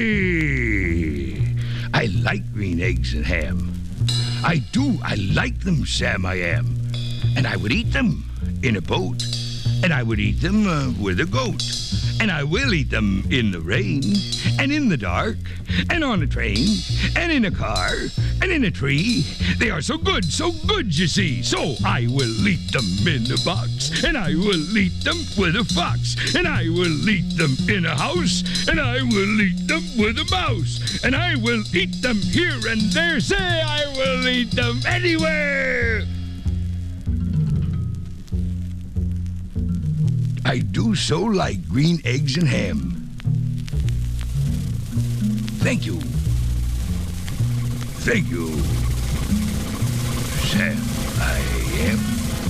I like green eggs and ham. I do. I like them, Sam, I am. And I would eat them in a boat. And I would eat them with a goat. And I will eat them in the rain, and in the dark, and on a train, and in a car, and in a tree. They are so good, you see. So I will eat them in a box, and I will eat them with a fox, and I will eat them in a house, and I will eat them with a mouse, and I will eat them here and there. Say, I will eat them anywhere. I do so like green eggs and ham. Thank you. Thank you, Sam, I am.